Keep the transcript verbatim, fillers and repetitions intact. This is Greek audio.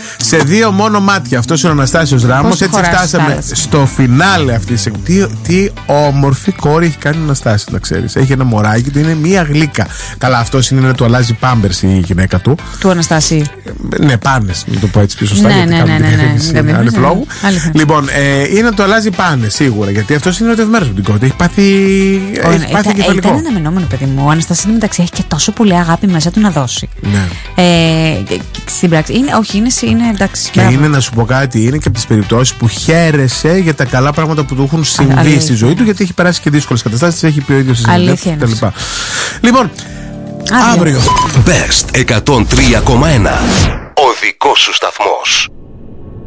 Σε δύο μόνο μάτια. Αυτός είναι ο Αναστάσιος Ράμος. Έτσι φτάσαμε στο φινάλε αυτή τη στιγμή. Τι, τι όμορφη κόρη έχει κάνει ο Αναστάσιος, να ξέρεις. Έχει ένα μωράκι του, είναι μία γλύκα. Καλά, αυτός είναι να του αλλάζει πάμπερς η γυναίκα του. Του Αναστάση. Ναι, πάνες, να το πω έτσι πιο σωστά. Ναι, ναι, ναι, ναι, ναι. Λοιπόν, είναι να του αλλάζει πάνες σίγουρα. Γιατί αυτός είναι ερωτευμένος με την κόρη. Έχει πάθει κεφαλικό. Ήταν αναμενόμενο, παιδί μου. Ο Αναστάσης μεταξύ έχει και τόσο πολύ αγάπη μέσα του να δώσει. Ναι. Ε, στην πράξη. Είναι, όχι, είναι, είναι εντάξει. Και είναι, να σου πω κάτι, είναι και από τις περιπτώσεις που χαίρεσε για τα καλά πράγματα που του έχουν συμβεί αλήθεια. στη ζωή του, γιατί έχει περάσει και δύσκολες καταστάσεις. Έχει πει ο ίδιος στις συνέντευξεις κτλ. Λοιπόν, αύριο. Best εκατόν τρία κόμμα ένα. Ο δικός σου σταθμός.